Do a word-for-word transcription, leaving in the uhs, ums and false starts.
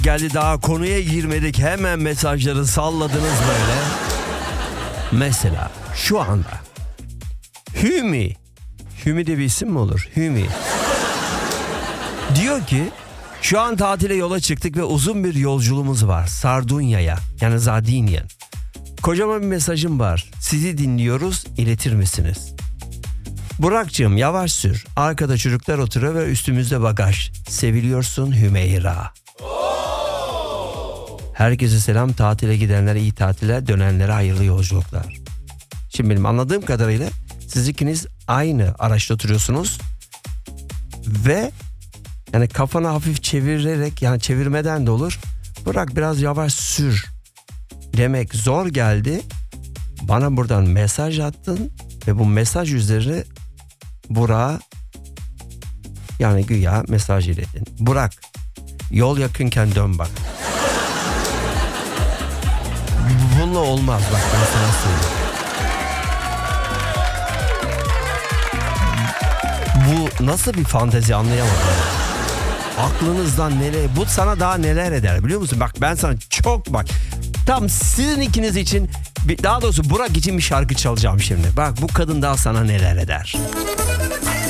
geldi, daha konuya girmedik, hemen mesajları salladınız böyle. Mesela şu anda Hümi, Hümi de bir isim mi olur? Hümi diyor ki şu an tatile yola çıktık ve uzun bir yolculuğumuz var Sardunya'ya, yani Sardinya. Kocaman bir mesajım var, sizi dinliyoruz, iletir misiniz? Burak'cığım yavaş sür, arkada çocuklar oturuyor ve üstümüzde bagaj. Seviliyorsun Hümeyra. Herkese selam, tatile gidenlere iyi tatiller, dönenlere hayırlı yolculuklar. Şimdi benim anladığım kadarıyla siz ikiniz aynı araçta oturuyorsunuz ve yani kafanı hafif çevirerek, yani çevirmeden de olur, Burak biraz yavaş sür demek zor geldi. Bana buradan mesaj attın ve bu mesaj üzerine Burak'a yani güya mesaj iletin. Burak, yol yakınken dön bak. Bununla olmaz bak, ben sana söyleyeyim. Bu nasıl bir fantezi anlayamadım. Aklınızdan nereye, bu sana daha neler eder biliyor musun? Bak ben sana çok bak. Tam sizin ikiniz için, daha doğrusu Burak için bir şarkı çalacağım şimdi. Bak bu kadın daha sana neler eder.